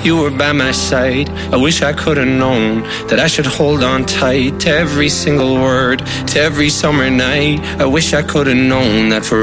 you were by my side. I wish I could have known that I should hold on tight to every single word, to every summer night. I wish I could have known that for